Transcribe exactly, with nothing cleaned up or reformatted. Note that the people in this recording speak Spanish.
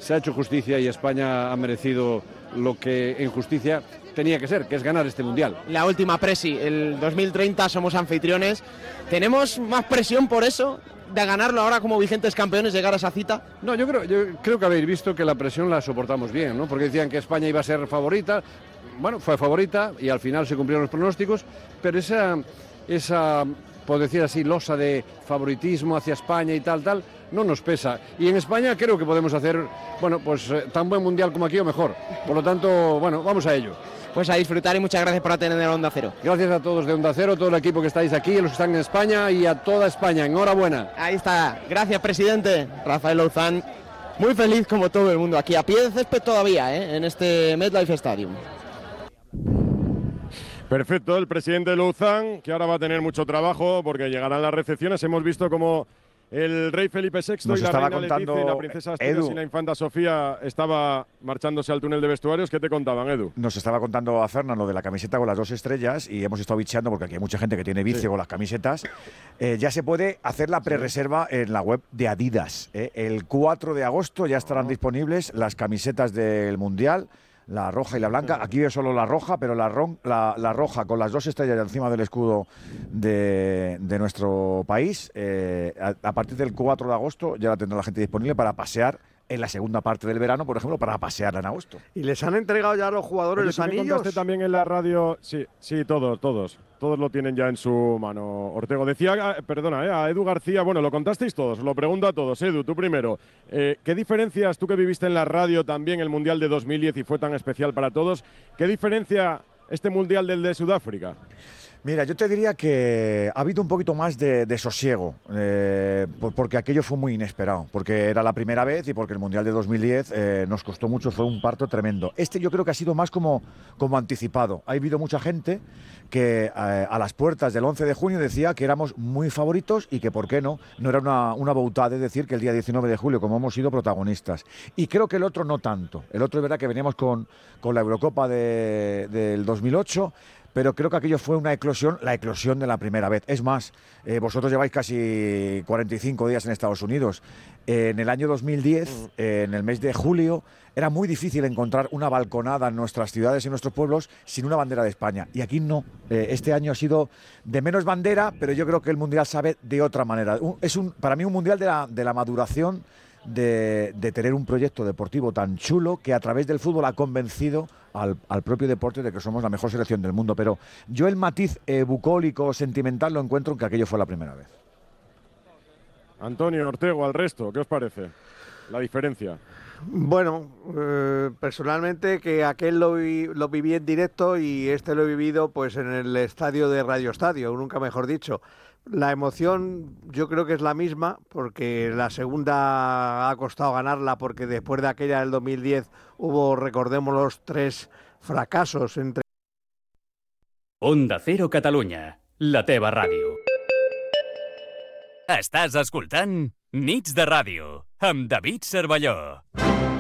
se ha hecho justicia y España ha merecido lo que en justicia tenía que ser, que es ganar este Mundial. La última presi, el dos mil treinta somos anfitriones. ¿Tenemos más presión por eso, de ganarlo ahora como vigentes campeones, llegar a esa cita? No, yo creo, yo creo que habéis visto que la presión la soportamos bien, ¿no? Porque decían que España iba a ser favorita. Bueno, fue favorita y al final se cumplieron los pronósticos, pero esa, esa, por decir así, losa de favoritismo hacia España y tal, tal, no nos pesa. Y en España creo que podemos hacer, bueno, pues eh, tan buen Mundial como aquí o mejor. Por lo tanto, bueno, vamos a ello. Pues a disfrutar y muchas gracias por atender a Onda Cero. Gracias a todos de Onda Cero, todo el equipo que estáis aquí, los que están en España y a toda España. Enhorabuena. Ahí está. Gracias, presidente. Rafael Louzán, muy feliz como todo el mundo aquí, a pie de césped todavía, ¿eh? En este MetLife Stadium. Perfecto, el presidente Louzán, que ahora va a tener mucho trabajo porque llegarán las recepciones. Hemos visto como el rey Felipe sexto Nos y la estaba reina contando, Leticia y la princesa Asturias Edu, y la infanta Sofía estaba marchándose al túnel de vestuarios. ¿Qué te contaban, Edu? Nos estaba contando a Fernan lo de la camiseta con las dos estrellas y hemos estado bicheando porque aquí hay mucha gente que tiene vicio sí. con las camisetas. Eh, ya se puede hacer la prerreserva sí. en la web de Adidas. Eh. El cuatro de agosto ya estarán oh. disponibles las camisetas del Mundial. La roja y la blanca, aquí veo solo la roja, pero la, ron, la, la roja con las dos estrellas encima del escudo de, de nuestro país, eh, a, a partir del cuatro de agosto ya la tendrá la gente disponible para pasear en la segunda parte del verano, por ejemplo, para pasear en agosto. ¿Y les han entregado ya a los jugadores los anillos? Contaste también en la radio, sí, sí, todos, todos, todos lo tienen ya en su mano. Ortego, decía, perdona, eh, a Edu García, bueno, lo contasteis todos, lo pregunto a todos. Edu, tú primero, eh, ¿qué diferencias, tú que viviste en la radio también el Mundial de dos mil diez y fue tan especial para todos, qué diferencia este Mundial del de Sudáfrica? Mira, yo te diría que ha habido un poquito más de, de sosiego, eh, por, porque aquello fue muy inesperado, porque era la primera vez y porque el Mundial de dos mil diez eh, nos costó mucho, fue un parto tremendo. Este yo creo que ha sido más como, como anticipado. Ha habido mucha gente que eh, a las puertas del once de junio decía que éramos muy favoritos y que por qué no, no era una, una bautada de decir que el día diecinueve de julio, como hemos sido protagonistas. Y creo que el otro no tanto. El otro es verdad que veníamos con, con la Eurocopa de, del dos mil ocho, pero creo que aquello fue una eclosión, la eclosión de la primera vez. Es más, eh, vosotros lleváis casi cuarenta y cinco días en Estados Unidos. Eh, en el año dos mil diez, eh, en el mes de julio, era muy difícil encontrar una balconada en nuestras ciudades y en nuestros pueblos sin una bandera de España. Y aquí no. Eh, este año ha sido de menos bandera, pero yo creo que el Mundial sabe de otra manera. Un, es un, para mí un Mundial de la, de la maduración de, de tener un proyecto deportivo tan chulo que a través del fútbol ha convencido Al, al propio deporte de que somos la mejor selección del mundo, pero yo el matiz eh, bucólico, sentimental, lo encuentro en que aquello fue la primera vez. Antonio, Ortego, al resto, ¿qué os parece la diferencia? Bueno, eh, personalmente que aquel lo, vi, lo viví en directo y este lo he vivido pues en el estadio de Radio Estadio, nunca mejor dicho. La emoción yo creo que es la misma, porque la segunda ha costado ganarla, porque después de aquella del dos mil diez hubo, recordemos, los tres fracasos entre... Onda Cero Catalunya, la teva ràdio. Estàs escoltant Nits de Ràdio, amb David Cervelló.